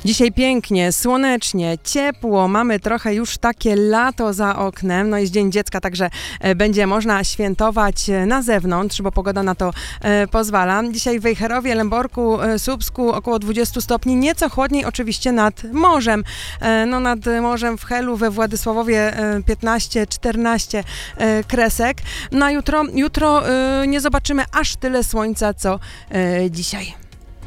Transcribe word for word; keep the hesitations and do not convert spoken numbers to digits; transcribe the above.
Dzisiaj pięknie, słonecznie, ciepło, mamy trochę już takie lato za oknem, no jest Dzień Dziecka, także będzie można świętować na zewnątrz, bo pogoda na to pozwala. Dzisiaj w Wejherowie, Lęborku, Słupsku około dwudziestu stopni, nieco chłodniej oczywiście nad morzem. No nad morzem w Helu, we Władysławowie piętnaście czternaście kresek. Na jutro, jutro nie zobaczymy aż tyle słońca, co dzisiaj.